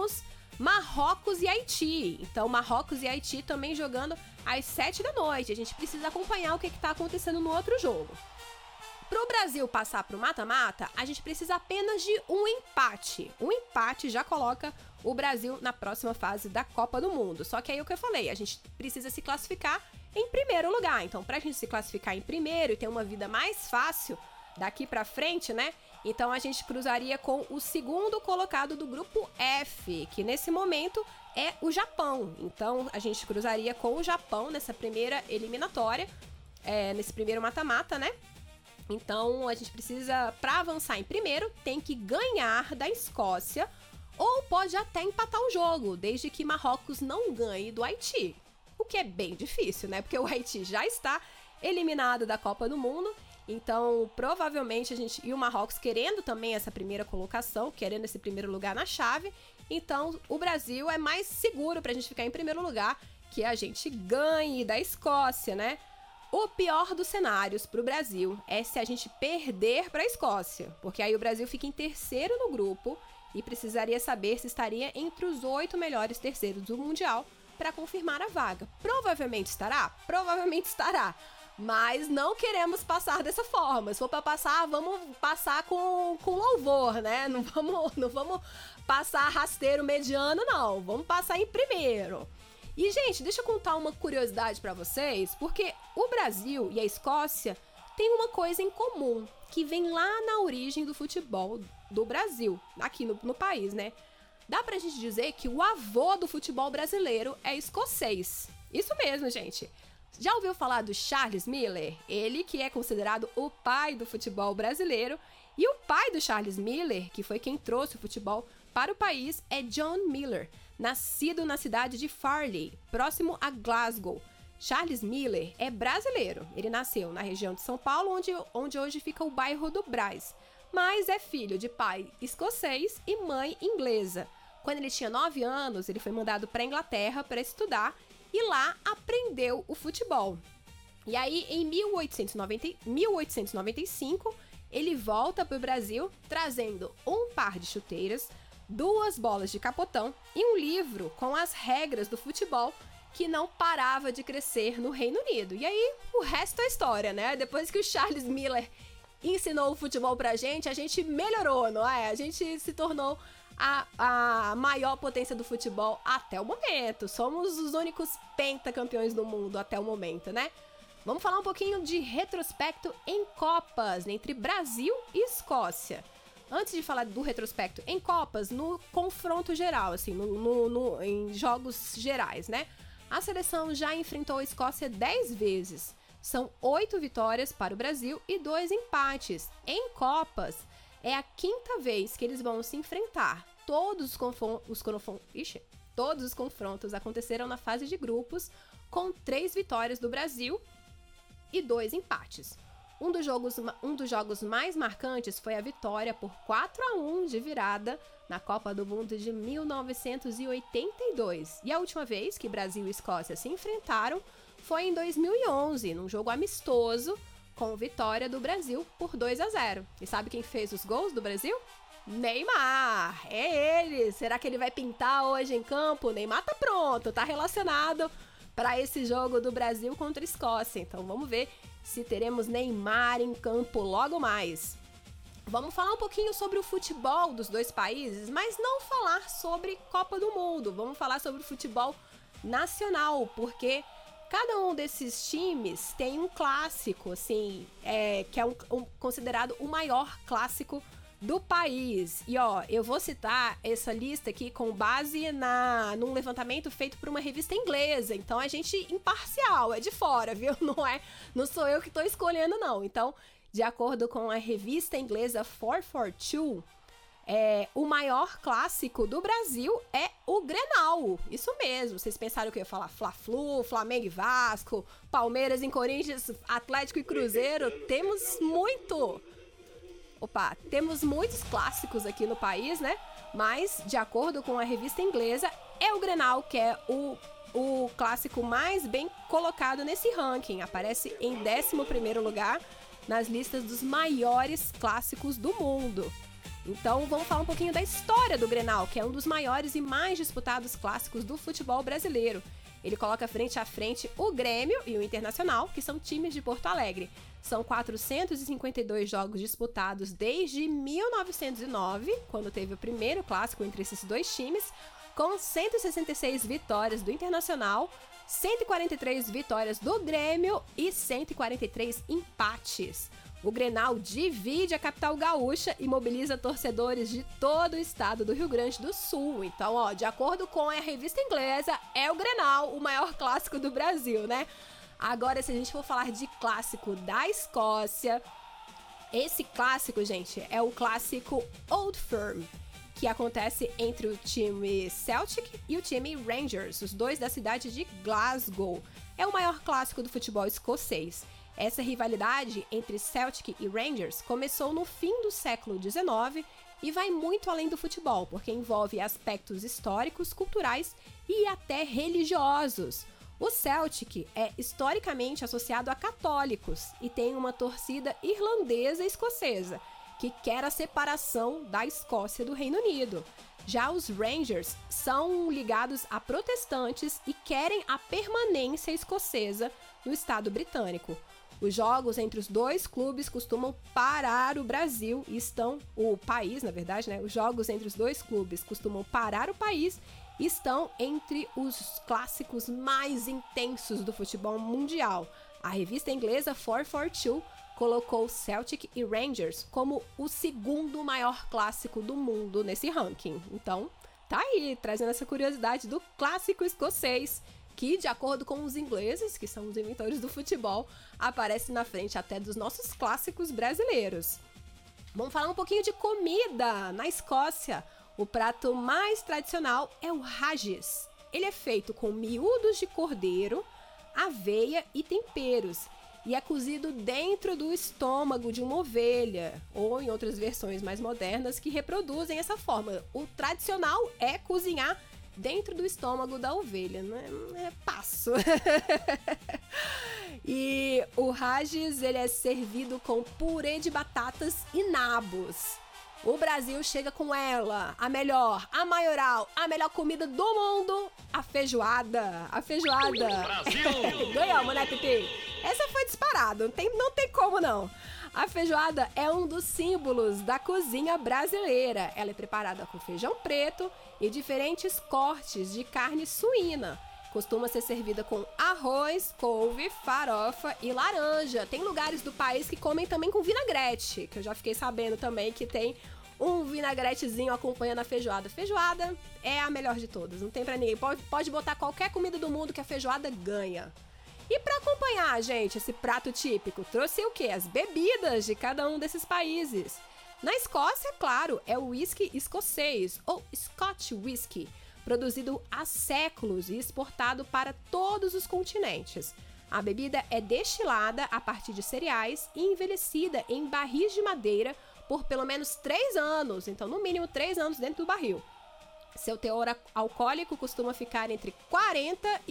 temos Marrocos e Haiti. Então, Marrocos e Haiti também jogando às 7 da noite. A gente precisa acompanhar o que está acontecendo no outro jogo. Para o Brasil passar para o mata-mata, a gente precisa apenas de um empate. Um empate já coloca o Brasil na próxima fase da Copa do Mundo. Só que aí o que eu falei, a gente precisa se classificar em primeiro lugar. Então, para a gente se classificar em primeiro e ter uma vida mais fácil daqui para frente, né? Então, a gente cruzaria com o segundo colocado do grupo F, que nesse momento é o Japão. Então, a gente cruzaria com o Japão nessa primeira eliminatória, nesse primeiro mata-mata, né? Então, a gente precisa, para avançar em primeiro, tem que ganhar da Escócia ou pode até empatar o jogo, desde que Marrocos não ganhe do Haiti. O que é bem difícil, né? Porque o Haiti já está eliminado da Copa do Mundo. Então, provavelmente, e o Marrocos querendo também essa primeira colocação, querendo esse primeiro lugar na chave. Então, o Brasil é mais seguro pra gente ficar em primeiro lugar, que a gente ganhe da Escócia, né? O pior dos cenários para o Brasil é se a gente perder para a Escócia, porque aí o Brasil fica em terceiro no grupo e precisaria saber se estaria entre os 8 melhores terceiros do Mundial para confirmar a vaga. Provavelmente estará? Provavelmente estará, mas não queremos passar dessa forma. Se for para passar, vamos passar com louvor, né? Não vamos passar rasteiro mediano, não. Vamos passar em primeiro. E, gente, deixa eu contar uma curiosidade pra vocês, porque o Brasil e a Escócia têm uma coisa em comum, que vem lá na origem do futebol do Brasil, aqui no país, né? Dá pra gente dizer que o avô do futebol brasileiro é escocês. Isso mesmo, gente. Já ouviu falar do Charles Miller? Ele que é considerado o pai do futebol brasileiro. E o pai do Charles Miller, que foi quem trouxe o futebol para o país, é John Miller, nascido na cidade de Farley, próximo a Glasgow. Charles Miller é brasileiro. Ele nasceu na região de São Paulo, onde hoje fica o bairro do Brás, mas é filho de pai escocês e mãe inglesa. Quando ele tinha 9 anos, ele foi mandado para a Inglaterra para estudar e lá aprendeu o futebol. E aí, em 1895, ele volta para o Brasil trazendo um par de chuteiras, 2 bolas de capotão e um livro com as regras do futebol que não parava de crescer no Reino Unido. E aí, o resto é história, né? Depois que o Charles Miller ensinou o futebol pra gente, a gente melhorou, não é? A gente se tornou a maior potência do futebol até o momento. Somos os únicos pentacampeões do mundo até o momento, né? Vamos falar um pouquinho de retrospecto em Copas entre Brasil e Escócia. Antes de falar do retrospecto em Copas, no confronto geral, assim, em jogos gerais, né? A seleção já enfrentou a Escócia 10 vezes. São 8 vitórias para o Brasil e 2 empates. Em Copas, é a 5ª vez que eles vão se enfrentar. Todos os confrontos aconteceram na fase de grupos, com 3 vitórias do Brasil e 2 empates. Um dos jogos mais marcantes foi a vitória por 4-1 de virada na Copa do Mundo de 1982. E a última vez que Brasil e Escócia se enfrentaram foi em 2011, num jogo amistoso, com vitória do Brasil por 2-0. E sabe quem fez os gols do Brasil? Neymar! É ele! Será que ele vai pintar hoje em campo? Neymar tá pronto, tá relacionado para esse jogo do Brasil contra a Escócia. Então vamos ver se teremos Neymar em campo logo mais. Vamos falar um pouquinho sobre o futebol dos dois países, mas não falar sobre Copa do Mundo. Vamos falar sobre o futebol nacional, porque cada um desses times tem um clássico, assim, que é considerado o maior clássico do país. E ó, eu vou citar essa lista aqui com base num levantamento feito por uma revista inglesa. Então é gente imparcial, é de fora, viu? Não sou eu que tô escolhendo, não. Então, de acordo com a revista inglesa 442, o maior clássico do Brasil é o Grenal. Isso mesmo. Vocês pensaram que eu ia falar Fla-Flu, Flamengo e Vasco, Palmeiras e Corinthians, Atlético e Cruzeiro? Temos muitos clássicos aqui no país, né? Mas, de acordo com a revista inglesa, é o Grenal que é o clássico mais bem colocado nesse ranking. Aparece em 11º lugar nas listas dos maiores clássicos do mundo. Então vamos falar um pouquinho da história do Grenal, que é um dos maiores e mais disputados clássicos do futebol brasileiro. Ele coloca frente a frente o Grêmio e o Internacional, que são times de Porto Alegre. São 452 jogos disputados desde 1909, quando teve o primeiro clássico entre esses dois times, com 166 vitórias do Internacional, 143 vitórias do Grêmio e 143 empates. O Grenal divide a capital gaúcha e mobiliza torcedores de todo o estado do Rio Grande do Sul. Então, de acordo com a revista inglesa, é o Grenal o maior clássico do Brasil, né? Agora, se a gente for falar de clássico da Escócia, esse clássico, gente, é o clássico Old Firm, que acontece entre o time Celtic e o time Rangers, os dois da cidade de Glasgow. É o maior clássico do futebol escocês. Essa rivalidade entre Celtic e Rangers começou no fim do século XIX e vai muito além do futebol, porque envolve aspectos históricos, culturais e até religiosos. O Celtic é historicamente associado a católicos e tem uma torcida irlandesa e escocesa, que quer a separação da Escócia do Reino Unido. Já os Rangers são ligados a protestantes e querem a permanência escocesa no Estado britânico. Os jogos entre os dois clubes costumam parar o Brasil e o país, na verdade, né? Os jogos entre os dois clubes costumam parar o país e estão entre os clássicos mais intensos do futebol mundial. A revista inglesa 442 colocou Celtic e Rangers como o segundo maior clássico do mundo nesse ranking. Então, tá aí, trazendo essa curiosidade do clássico escocês, que, de acordo com os ingleses, que são os inventores do futebol, aparece na frente até dos nossos clássicos brasileiros. Vamos falar um pouquinho de comida. Na Escócia, o prato mais tradicional é o haggis. Ele é feito com miúdos de cordeiro, aveia e temperos, e é cozido dentro do estômago de uma ovelha, ou em outras versões mais modernas que reproduzem essa forma. O tradicional é cozinhar dentro do estômago da ovelha, é passo. E o haggis, ele é servido com purê de batatas e nabos. O Brasil chega com ela, a melhor, a maioral, a melhor comida do mundo, a feijoada. A feijoada. Brasil! Ganhamos, né, Pipi? Essa foi disparada, não tem como não. A feijoada é um dos símbolos da cozinha brasileira. Ela é preparada com feijão preto e diferentes cortes de carne suína. Costuma ser servida com arroz, couve, farofa e laranja. Tem lugares do país que comem também com vinagrete, que eu já fiquei sabendo também que tem um vinagretezinho acompanhando a feijoada. Feijoada é a melhor de todas, não tem pra ninguém. Pode botar qualquer comida do mundo que a feijoada ganha. E para acompanhar, gente, esse prato típico, trouxe o quê? As bebidas de cada um desses países. Na Escócia, claro, é o whisky escocês, ou Scotch Whisky, produzido há séculos e exportado para todos os continentes. A bebida é destilada a partir de cereais e envelhecida em barris de madeira por pelo menos 3 anos, então no mínimo 3 anos dentro do barril. Seu teor alcoólico costuma ficar entre 40% e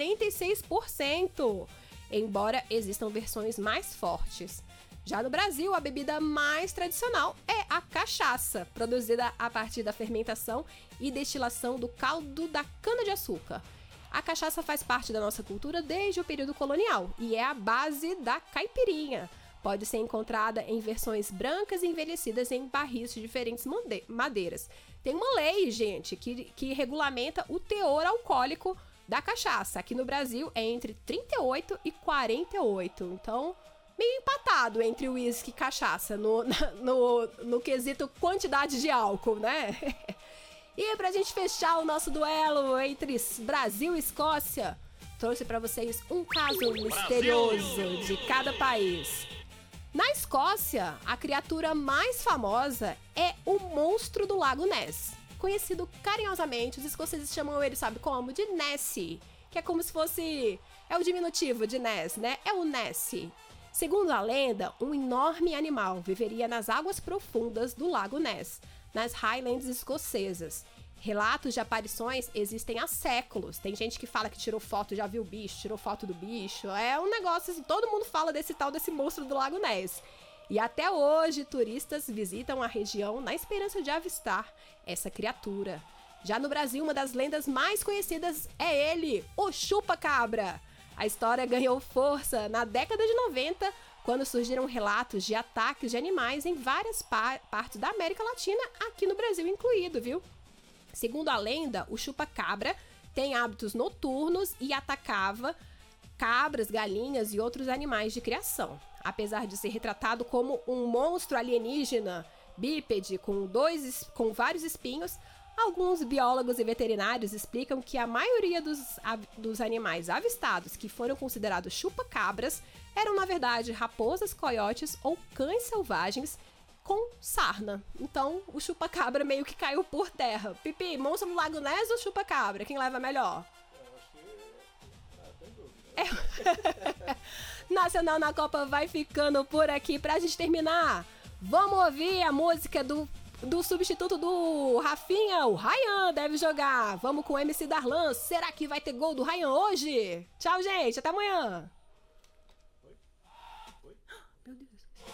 46%, embora existam versões mais fortes. Já no Brasil, a bebida mais tradicional é a cachaça, produzida a partir da fermentação e destilação do caldo da cana-de-açúcar. A cachaça faz parte da nossa cultura desde o período colonial e é a base da caipirinha. Pode ser encontrada em versões brancas e envelhecidas em barris de diferentes madeiras. Tem uma lei, gente, que regulamenta o teor alcoólico da cachaça. Aqui no Brasil é entre 38 e 48. Então, meio empatado entre uísque e cachaça no quesito quantidade de álcool, né? E pra gente fechar o nosso duelo entre Brasil e Escócia, trouxe pra vocês um caso misterioso de cada país. Na Escócia, a criatura mais famosa é o monstro do Lago Ness. Conhecido carinhosamente, os escoceses chamam ele, sabe como? De Nessie, que é como se fosse... é o diminutivo de Ness, né? É o Nessie. Segundo a lenda, um enorme animal viveria nas águas profundas do Lago Ness, nas Highlands escocesas. Relatos de aparições existem há séculos. Tem gente que fala que tirou foto, já viu o bicho, tirou foto do bicho. É um negócio assim, todo mundo fala desse monstro do Lago Ness. E até hoje, turistas visitam a região na esperança de avistar essa criatura. Já no Brasil, uma das lendas mais conhecidas é ele, o chupa-cabra. A história ganhou força na década de 90, quando surgiram relatos de ataques de animais em várias partes da América Latina, aqui no Brasil incluído, viu? Segundo a lenda, o chupa-cabra tem hábitos noturnos e atacava cabras, galinhas e outros animais de criação. Apesar de ser retratado como um monstro alienígena bípede com vários espinhos, alguns biólogos e veterinários explicam que a maioria dos animais avistados que foram considerados chupa-cabras eram, na verdade, raposas, coiotes ou cães selvagens com sarna. Então, o chupa-cabra meio que caiu por terra. Pipi, monstro do Lago Ness ou chupa-cabra? Quem leva melhor? Nacional na Copa vai ficando por aqui. Pra gente terminar, vamos ouvir a música do substituto do Rafinha, o Ryan deve jogar. Vamos com o MC Darlan. Será que vai ter gol do Ryan hoje? Tchau, gente. Até amanhã. Meu Deus.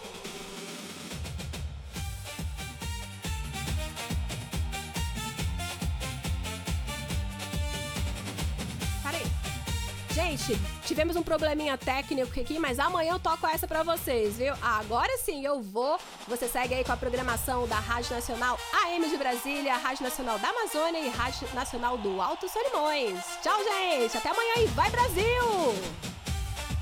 Parei. Gente, tivemos um probleminha técnico aqui, mas amanhã eu toco essa pra vocês, viu? Agora sim eu vou. Você segue aí com a programação da Rádio Nacional AM de Brasília, Rádio Nacional da Amazônia e Rádio Nacional do Alto Solimões. Tchau, gente! Até amanhã e vai Brasil!